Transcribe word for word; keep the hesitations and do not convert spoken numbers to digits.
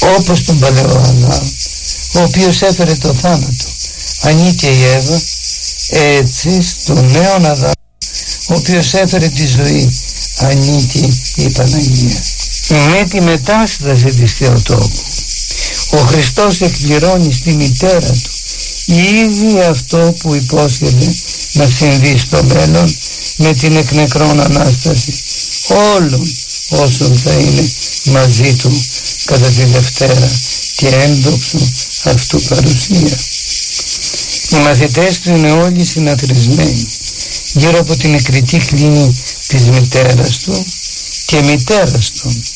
όπως τον παλαιό Αδάμ, ο οποίος έφερε το θάνατο, ανήκε η Εύα, έτσι στον νέο Αδάμ, ο οποίος έφερε τη ζωή, ανήκει η Παναγία. Με τη μετάσταση της Θεοτόκου ο Χριστός εκπληρώνει στη μητέρα του ήδη αυτό που υπόσχεται να συμβεί στο μέλλον με την εκ νεκρών Ανάσταση όλων όσων θα είναι μαζί του κατά τη Δευτέρα και ένδοξο αυτού παρουσία. Οι μαθητές του είναι όλοι συναθροισμένοι γύρω από την νεκριτή κλίνη της μητέρας του και μητέρας του.